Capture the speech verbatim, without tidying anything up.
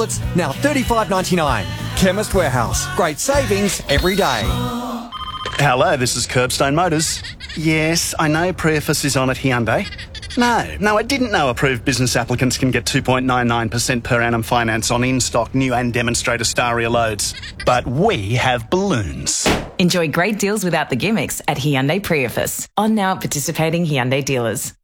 tablets, now thirty-five ninety-nine. Chemist Warehouse. Great savings every day. Hello, this is Curbstone Motors. Yes, I know Prius is on at Hyundai. No, no, I didn't know approved business applicants can get two point nine nine percent per annum finance on in-stock new and demonstrator Staria loads. But we have balloons. Enjoy great deals without the gimmicks at Hyundai Prius. On now at participating Hyundai dealers.